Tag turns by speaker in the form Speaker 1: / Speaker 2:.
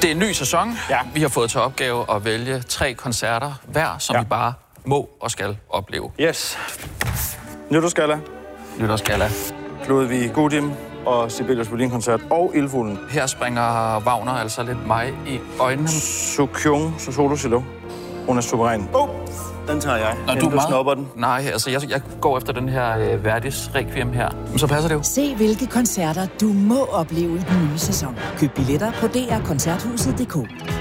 Speaker 1: Det er en ny sæson.
Speaker 2: Ja.
Speaker 1: Vi har fået til opgave at vælge 3 koncerter hver, som vi bare må og skal opleve.
Speaker 2: Yes. Nytårsgalla,
Speaker 1: Nytårsgalla.
Speaker 2: Ludvig Gudim og Sibelius Violin-koncert og Ildfuglen.
Speaker 1: Her springer Wagner altså lidt mig i øjnene.
Speaker 2: Sukyung Solo Cello. Hun er suveræn. Den tager jeg.
Speaker 1: Når du
Speaker 2: snupper den.
Speaker 1: Nej, altså jeg går efter den her Verdis Requiem her. Så passer det jo.
Speaker 3: Se hvilke koncerter du må opleve i den nye sæson. Køb billetter på drkoncerthuset.dk.